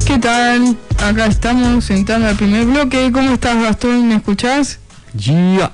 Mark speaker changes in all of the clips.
Speaker 1: ¿Qué tal? Acá estamos entrando al primer bloque. ¿Cómo estás, Gastón? ¿Me escuchás?
Speaker 2: Yeah.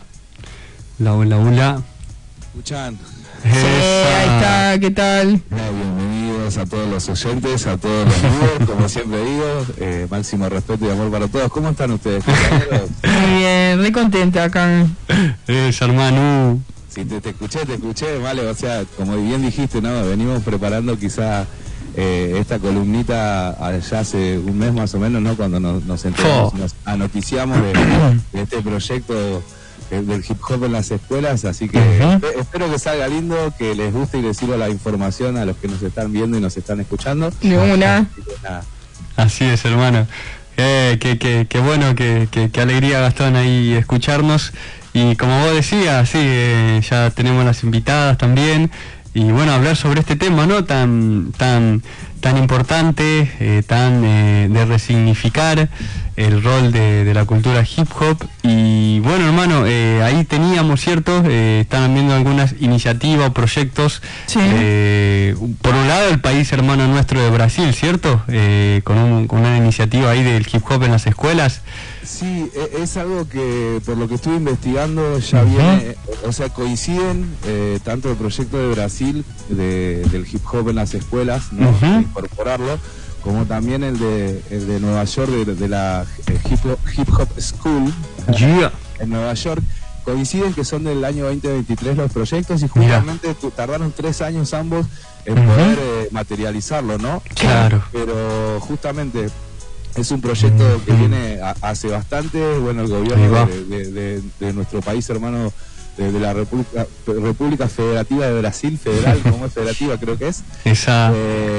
Speaker 2: Hola.
Speaker 3: ¿Escuchan?
Speaker 1: Sí, ahí está. ¿Qué tal?
Speaker 3: Bienvenidos a todos los oyentes, a todos los amigos, como siempre digo, máximo respeto y amor para todos. ¿Cómo están ustedes, compañeros?
Speaker 1: Muy bien, re contenta acá.
Speaker 2: Hermano.
Speaker 3: Sí, te escuché, vale, o sea, como bien dijiste, ¿no? Venimos preparando quizá esta columnita allá hace un mes más o menos, ¿no? Cuando nos enteramos, nos anoticiamos de este proyecto del hip hop en las escuelas, así que espero que salga lindo, que les guste y les sirva la información a los que nos están viendo y nos están escuchando.
Speaker 1: De una.
Speaker 2: Así es, hermano. Qué bueno, qué alegría, Gastón, ahí escucharnos. Y como vos decías, sí, ya tenemos las invitadas también. Y bueno, hablar sobre este tema, ¿no? Tan importante, de resignificar el rol de la cultura hip hop. Y bueno, hermano, ahí teníamos, ¿cierto? Están viendo algunas iniciativas o proyectos.
Speaker 1: Sí.
Speaker 2: Por un lado, el país hermano nuestro de Brasil, ¿cierto? Con una iniciativa ahí del hip hop en las escuelas.
Speaker 3: Sí, es algo que por lo que estuve investigando ya viene, o sea, coinciden tanto el proyecto de Brasil del hip hop en las escuelas, ¿no? De incorporarlo, como también el de Nueva York, de la hip hop school en Nueva York. Coinciden que son del año 2023 los proyectos y justamente tardaron 3 años ambos en poder materializarlo, ¿no?
Speaker 2: Claro.
Speaker 3: Pero justamente es un proyecto que viene hace bastante. Bueno, el gobierno de nuestro país hermano, de la República Federativa de Brasil, federal, como es federativa creo que es,
Speaker 2: esa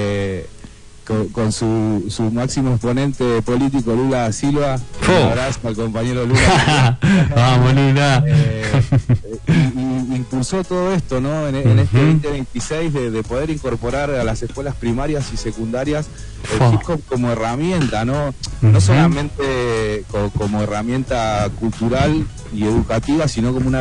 Speaker 3: con su máximo exponente político Lula da Silva. Un abrazo al compañero Lula.
Speaker 2: Vamos, Lula.
Speaker 3: Y impulsó todo esto, ¿no? En este 2026 de poder incorporar a las escuelas primarias y secundarias el hip hop como herramienta, ¿no? No solamente como herramienta cultural y educativa, sino como una